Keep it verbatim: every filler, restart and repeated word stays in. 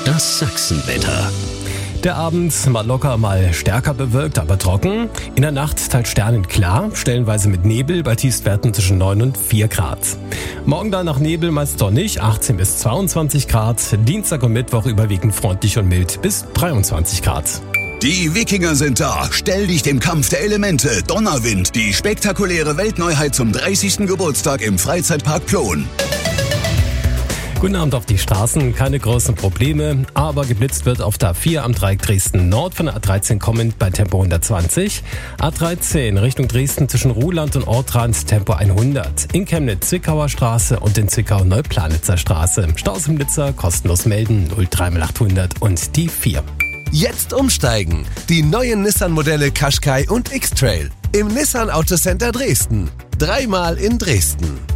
Das Sachsenwetter. Der Abend mal locker, mal stärker bewölkt, aber trocken. In der Nacht teils sternenklar, stellenweise mit Nebel bei Tiefstwerten zwischen neun und vier Grad. Morgen dann nach Nebel meist sonnig, achtzehn bis zweiundzwanzig Grad. Dienstag und Mittwoch überwiegend freundlich und mild bis dreiundzwanzig Grad. Die Wikinger sind da. Stell dich dem Kampf der Elemente. Donnerwind, die spektakuläre Weltneuheit zum dreißigsten Geburtstag im Freizeitpark Plon. Guten Abend auf die Straßen, keine großen Probleme, aber geblitzt wird auf der A vier am Dreieck Dresden Nord von der A dreizehn kommend bei Tempo hundertzwanzig. A dreizehn Richtung Dresden zwischen Ruhland und Ortrand Tempo hundert. In Chemnitz Zwickauer Straße und in Zwickau Neuplanitzer Straße. Staus im Blitzer kostenlos melden null drei achthundert und die vier. Jetzt umsteigen. Die neuen Nissan-Modelle Qashqai und X-Trail. Im Nissan Autocenter Dresden. Dreimal in Dresden.